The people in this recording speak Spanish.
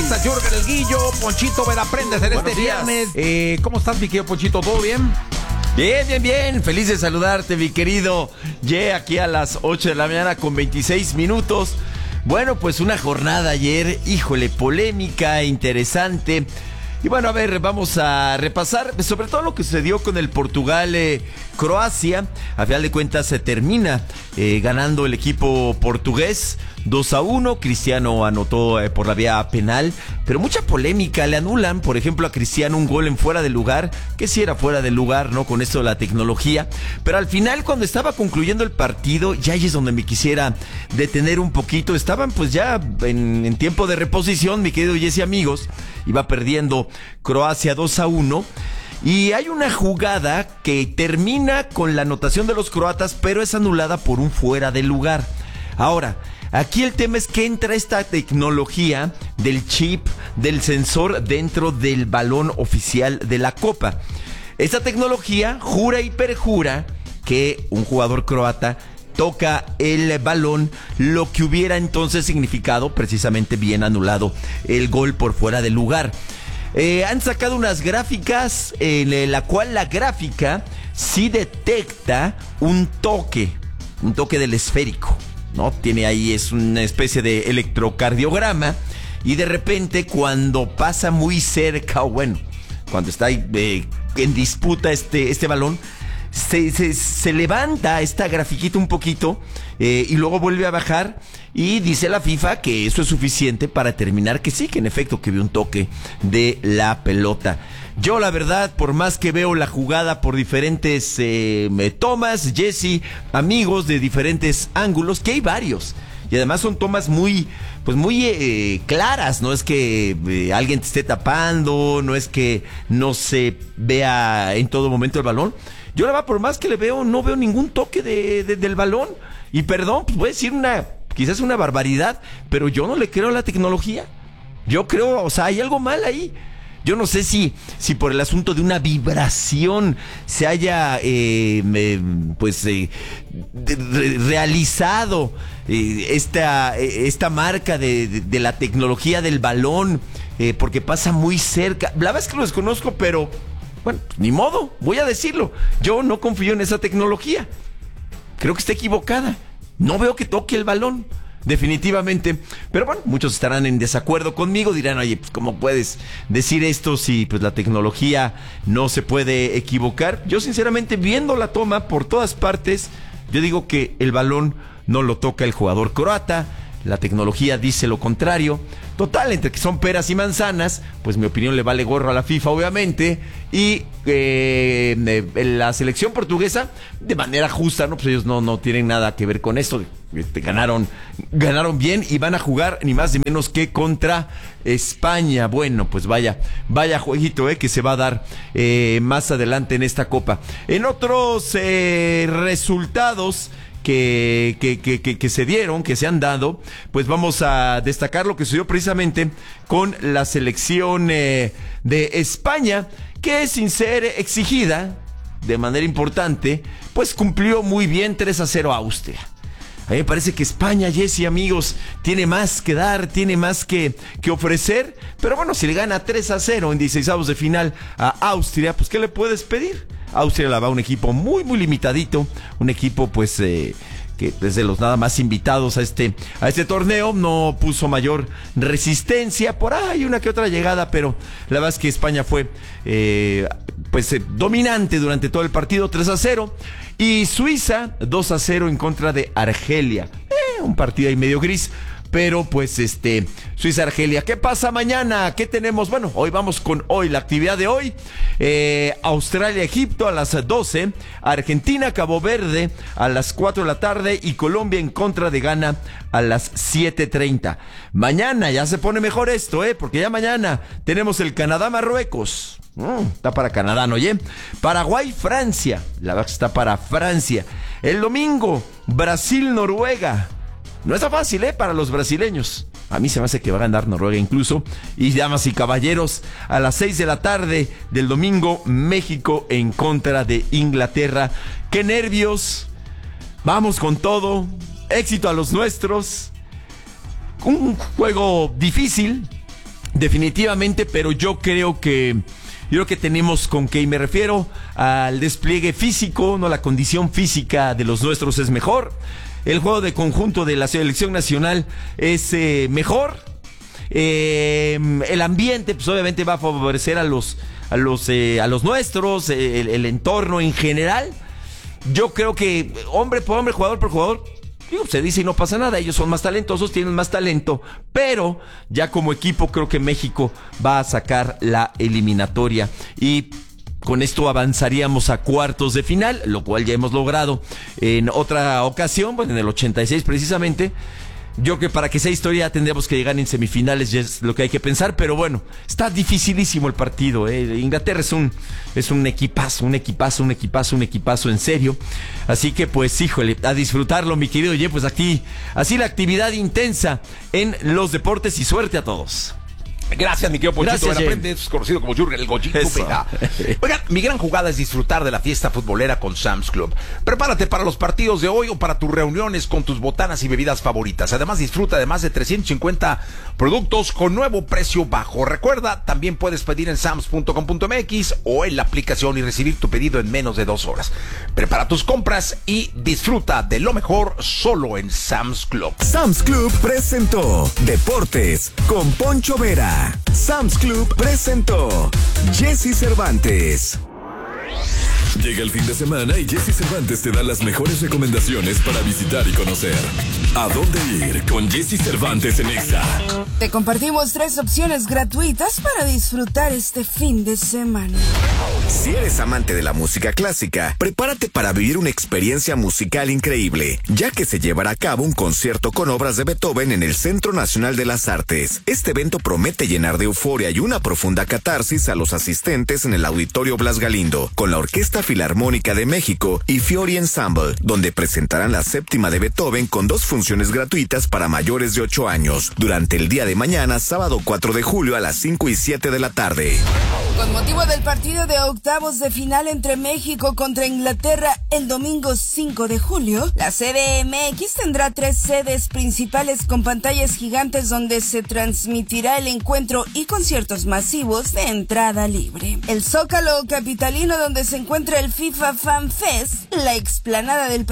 está Jürgen el Guillo, Ponchito Veraprendes en este viernes. ¿Cómo estás, mi querido Ponchito? ¿Todo bien? Bien. Feliz de saludarte, mi querido. Aquí a las 8 de la mañana con 26 minutos. Bueno, pues una jornada ayer, híjole, polémica, interesante. Y bueno, a ver, vamos a repasar sobre todo lo que sucedió con el Portugal-Croacia. A final de cuentas se termina ganando el equipo portugués 2-1. Cristiano anotó por la vía penal, pero mucha polémica. Le anulan, por ejemplo, a Cristiano un gol en fuera de lugar, que sí era fuera de lugar, ¿no? Con esto de la tecnología. Pero al final, cuando estaba concluyendo el partido, ya ahí es donde me quisiera detener un poquito. Estaban pues ya en tiempo de reposición, mi querido Jesse, amigos. Iba perdiendo Croacia 2-1. Y hay una jugada que termina con la anotación de los croatas, pero es anulada por un fuera de lugar. Ahora, aquí el tema es que entra esta tecnología del chip, del sensor dentro del balón oficial de la Copa. Esta tecnología jura y perjura que un jugador croata toca el balón, lo que hubiera entonces significado precisamente bien anulado el gol por fuera de lugar. Han sacado unas gráficas en la cual la gráfica sí detecta un toque del esférico, ¿no? Tiene ahí, es una especie de electrocardiograma, y de repente cuando pasa muy cerca, o bueno, cuando está ahí, en disputa este balón, se levanta esta grafiquita un poquito y luego vuelve a bajar, y dice la FIFA que eso es suficiente para determinar que sí, que en efecto que vio un toque de la pelota. Yo la verdad, por más que veo la jugada por diferentes tomas, Jesse, amigos, de diferentes ángulos, que hay varios, y además son tomas muy claras. No es que alguien te esté tapando, no es que no se vea en todo momento el balón. Yo la verdad, por más que le veo, no veo ningún toque del balón. Y perdón, pues voy a decir quizás una barbaridad, pero yo no le creo a la tecnología. Yo creo, o sea, hay algo mal ahí. Yo no sé si por el asunto de una vibración se haya realizado esta marca de la tecnología del balón, porque pasa muy cerca. La verdad es que lo desconozco, pero bueno, ni modo, voy a decirlo. Yo no confío en esa tecnología. Creo que está equivocada. No veo que toque el balón, definitivamente. Pero bueno, muchos estarán en desacuerdo conmigo. Dirán, oye, pues ¿cómo puedes decir esto si pues la tecnología no se puede equivocar? Yo sinceramente, viendo la toma por todas partes, yo digo que el balón no lo toca el jugador croata. La tecnología dice lo contrario. Total, entre que son peras y manzanas, pues mi opinión le vale gorro a la FIFA, obviamente. Y la selección portuguesa, de manera justa, ¿no? Pues ellos no tienen nada que ver con esto. Ganaron bien y van a jugar ni más ni menos que contra España. Bueno, pues vaya jueguito que se va a dar más adelante en esta Copa. En otros resultados que se dieron, que se han dado, pues vamos a destacar lo que sucedió precisamente con la selección de España, que sin ser exigida de manera importante, pues cumplió muy bien 3-0 a Austria. A mí me parece que España, Jesse, amigos, tiene más que dar, tiene más que ofrecer, pero bueno, si le gana 3-0 en 16avos de final a Austria, pues ¿qué le puedes pedir? Austria la va un equipo muy limitadito, un equipo pues que es de los nada más invitados a este torneo. No puso mayor resistencia, por ahí una que otra llegada, pero la verdad es que España fue dominante durante todo el partido, 3-0, y Suiza 2-0 en contra de Argelia. Un partido ahí medio gris, pero pues Suiza-Argelia. ¿Qué pasa mañana? ¿Qué tenemos? Bueno, hoy vamos con la actividad de hoy. Australia-Egipto a las 12, Argentina-Cabo Verde a las 4 de la tarde y Colombia en contra de Ghana a las 7:30. Mañana ya se pone mejor esto, porque ya mañana tenemos el Canadá-Marruecos. Está para Canadá, ¿no? Oye, Paraguay-Francia. La verdad que está para Francia. El domingo, Brasil-Noruega. No está fácil, para los brasileños. A mí se me hace que va a ganar Noruega incluso. Y damas y caballeros, a las 6 de la tarde del domingo, México en contra de Inglaterra. ¡Qué nervios! Vamos con todo. Éxito a los nuestros. Un juego difícil. definitivamente, pero yo creo que tenemos con qué, y me refiero al despliegue físico, no, la condición física de los nuestros es mejor. El juego de conjunto de la selección nacional es mejor. El ambiente, pues obviamente va a favorecer a los nuestros, el entorno en general. Yo creo que hombre por hombre, jugador por jugador, se dice y no pasa nada. Ellos son más talentosos, tienen más talento, pero ya como equipo creo que México va a sacar la eliminatoria y con esto avanzaríamos a cuartos de final, lo cual ya hemos logrado en otra ocasión, pues en el 86 precisamente. Yo creo que para que sea historia tendríamos que llegar en semifinales, ya es lo que hay que pensar, pero bueno, está dificilísimo el partido. Inglaterra es un equipazo en serio. Así que pues, híjole, a disfrutarlo, mi querido Ye, pues aquí, así la actividad intensa en los deportes y suerte a todos. Gracias, mi querido Ponchito Vera Prendes, conocido como Jürgen el Goyito Vera. Oigan, mi gran jugada es disfrutar de la fiesta futbolera con Sam's Club. Prepárate para los partidos de hoy o para tus reuniones con tus botanas y bebidas favoritas. Además, disfruta de más de 350 productos con nuevo precio bajo. Recuerda, también puedes pedir en sams.com.mx o en la aplicación y recibir tu pedido en menos de 2 horas. Prepara tus compras y disfruta de lo mejor solo en Sam's Club. Sam's Club presentó Deportes con Poncho Vera. Sam's Club presentó Jesse Cervantes. Llega el fin de semana y Jesse Cervantes te da las mejores recomendaciones para visitar y conocer. ¿A dónde ir con Jesse Cervantes en Exa? Te compartimos 3 opciones gratuitas para disfrutar este fin de semana. Si eres amante de la música clásica, prepárate para vivir una experiencia musical increíble, ya que se llevará a cabo un concierto con obras de Beethoven en el Centro Nacional de las Artes. Este evento promete llenar de euforia y una profunda catarsis a los asistentes en el Auditorio Blas Galindo, con la Orquesta Filarmónica de México y Fiori Ensemble, donde presentarán la 7ª de Beethoven con 2 funciones gratuitas para mayores de 8 años, durante el día de mañana, sábado 4 de julio a las 5 y 7 de la tarde. Con motivo del partido de octavos de final entre México contra Inglaterra el domingo 5 de julio, la CDMX tendrá 3 sedes principales con pantallas gigantes donde se transmitirá el encuentro y conciertos masivos de entrada libre. El Zócalo capitalino, donde se encuentra el FIFA Fan Fest, la explanada del